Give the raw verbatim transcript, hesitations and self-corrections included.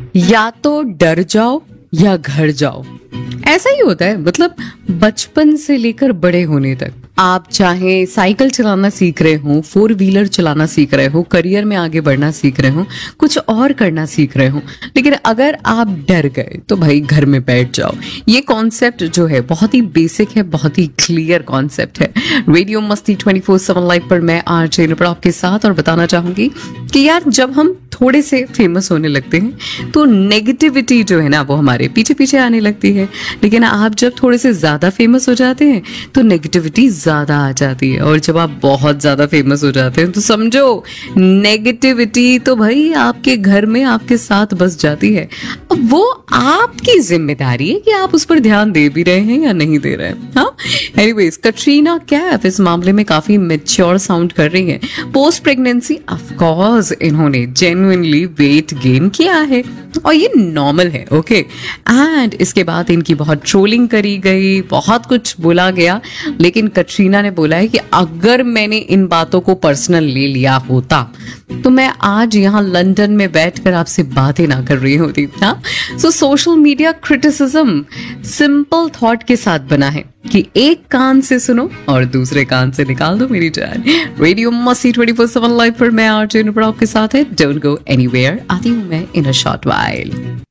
या तो डर जाओ या घर जाओ। ऐसा ही होता है, मतलब बचपन से लेकर बड़े होने तक। आप चाहे साइकिल चलाना सीख रहे हो, फोर व्हीलर चलाना सीख रहे हो, करियर में आगे बढ़ना सीख रहे हो, कुछ और करना सीख रहे हो, लेकिन अगर आप डर गए तो भाई घर में बैठ जाओ। ये कॉन्सेप्ट जो है बहुत ही बेसिक है, बहुत ही क्लियर कॉन्सेप्ट है। रेडियो मस्ती ट्वेंटी फोर सेवन लाइव पर मैं आरजे नुपुर आपके साथ, और बताना चाहूंगी कि यार जब हम थोड़े से फेमस होने लगते हैं तो नेगेटिविटी जो है ना वो हमारे पीछे पीछे आने लगती है, लेकिन आप जब थोड़े से ज्यादा फेमस हो जाते हैं तो नेगेटिविटी ज्यादा आ जाती है, और जब आप बहुत ज्यादा फेमस हो जाते हैं तो समझो नेगेटिविटी तो भाई आपके घर में आपके साथ बस जाती है। अब वो आपकी जिम्मेदारी है कि आप उस पर ध्यान दे भी रहे हैं या नहीं दे रहे हैं। हाँ, एनीवेज, कटरीना कैफ इस मामले में काफी मैच्योर साउंड कर रही है। पोस्ट प्रेगनेंसी ऑफ कोर्स इन्होंने जेन्युइनली वेट गेन किया है और ये नॉर्मल है, ओके। एंड इसके बाद इनकी बहुत ट्रोलिंग करी गई, बहुत कुछ बोला गया, लेकिन कटरीना ने बोला है कि अगर मैंने इन बातों को पर्सनल ले लिया होता तो मैं आज यहाँ लंदन में बैठकर आपसे बातें ना कर रही होती। हाँ, सो social media criticism simple thought के साथ बना है कि एक कान से सुनो और दूसरे कान से निकाल दो मेरी जान। रेडियो मस्ती ट्वेंटी फोर सेवन लाइव पर मैं आरजे नुपुर आपके साथ है। डोंट गो एनीवेयर, आती हूँ मैं इन अ शॉर्ट वाइल।